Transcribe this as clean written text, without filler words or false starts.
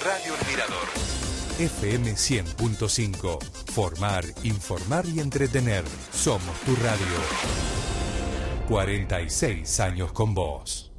Radio El Mirador. FM 100.5. Formar, informar y entretener. Somos tu radio. 46 años con vos.